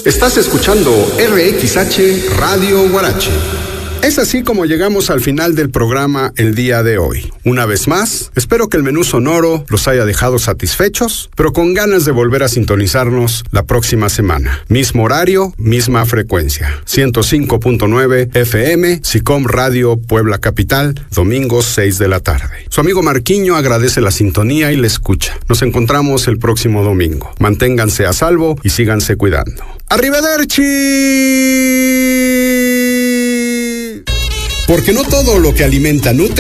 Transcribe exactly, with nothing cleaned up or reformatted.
Estás escuchando R X H Radio Huarache. Es así como llegamos al final del programa el día de hoy. Una vez más, espero que el menú sonoro los haya dejado satisfechos, pero con ganas de volver a sintonizarnos la próxima semana. Mismo horario, misma frecuencia. ciento cinco punto nueve F M, SICOM Radio Puebla Capital, domingos seis de la tarde. Su amigo Marquiño agradece la sintonía y la escucha. Nos encontramos el próximo domingo. Manténganse a salvo y síganse cuidando. ¡Arrivederci! Porque no todo lo que alimenta nutre.